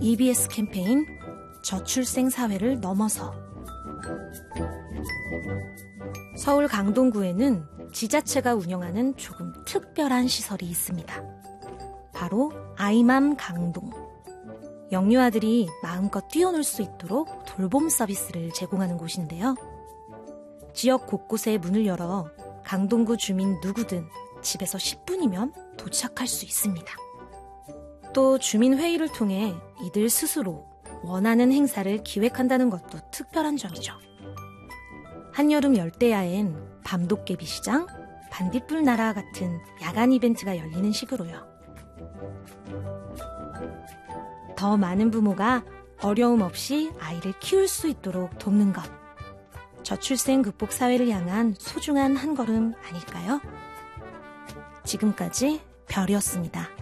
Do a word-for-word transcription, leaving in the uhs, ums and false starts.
이비에스 캠페인 저출생 사회를 넘어서. 서울 강동구에는 지자체가 운영하는 조금 특별한 시설이 있습니다. 바로 아이맘 강동. 영유아들이 마음껏 뛰어놀 수 있도록 돌봄 서비스를 제공하는 곳인데요. 지역 곳곳에 문을 열어 강동구 주민 누구든 집에서 십 분이면 도착할 수 있습니다. 또 주민회의를 통해 이들 스스로 원하는 행사를 기획한다는 것도 특별한 점이죠. 한여름 열대야엔 밤도깨비 시장, 반딧불 나라 같은 야간 이벤트가 열리는 식으로요. 더 많은 부모가 어려움 없이 아이를 키울 수 있도록 돕는 것. 저출생 극복 사회를 향한 소중한 한 걸음 아닐까요? 지금까지 별이었습니다.